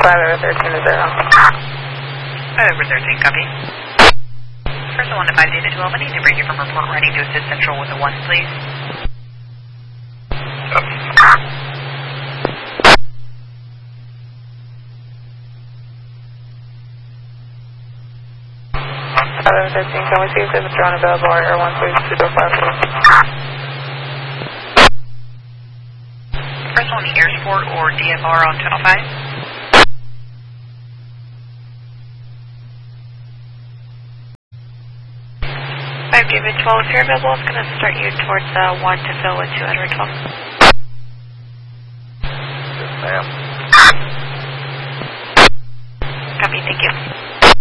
5 over 13 to 0. 5 over 13, copy. First 1 to 5 Data 12, I need to bring you from report running to assist Central with a 1, please. Copy. 5 over 13, can we see if there's a drone available or Air 1 please, 205 please. First 1 Air Sport or DFR on Channel 5. David 12, if you're available, it's going to start you towards 1 to fill with 212. Yes, ma'am.